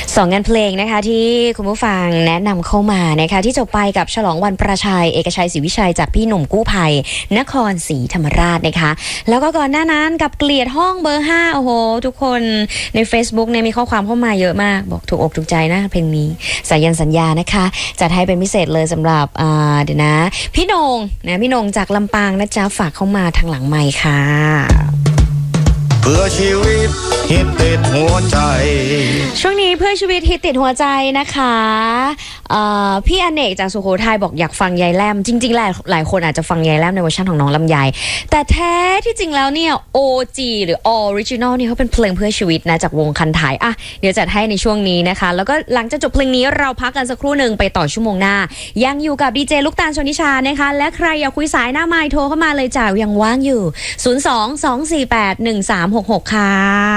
2 งานเพลงนะคะที่คุณผู้ฟังแนะนำเข้ามานะคะที่จบไปกับฉลองวันประชัยเอกชัยศรีวิชัยจากพี่หนุ่มกู้ภัยนครศรีธรรมราชนะคะแล้วก็ก่อนหน้านั้นกับเกลียดห้องเบอร์ 5โอ้โหทุกคนใน Facebook เนี่ยมีข้อความเข้ามาเยอะมากบอกถูกอกถูกใจนะเพลงนี้สายันสัญญานะคะจัดให้เป็นพิเศษเลยสำหรับเดี๋ยวนะพี่นงนะพี่นงจากลำปางนะจ๊ะฝากเข้ามาทางหลังไมค์ค่ะเพื่อชีวิตฮิตติดหัวใจช่วงนี้เพื่อชีวิตฮิตติดหัวใจนะคะพี่อเนกจากสุโขทัยบอกอยากฟังยายแลมจริงๆหลายคนอาจจะฟังยายแลมในเวอร์ชันของน้องลำไยแต่แท้ที่จริงแล้วเนี่ย OG หรือ Original นี่เขาเป็นเพลงเพื่อชีวิตนะจากวงคันถ่ายอ่ะเดี๋ยวจัดให้ในช่วงนี้นะคะแล้วก็หลังจากจบเพลงนี้เราพักกันสักครู่หนึ่งไปต่อชั่วโมงหน้ายังอยู่กับดีเจลูกตาลชนิชานะคะและใครอยากคุยสายหน้าไมค์โทรเข้ามาเลยจ้ายังว่างอยู่02-248-1366ค่ะ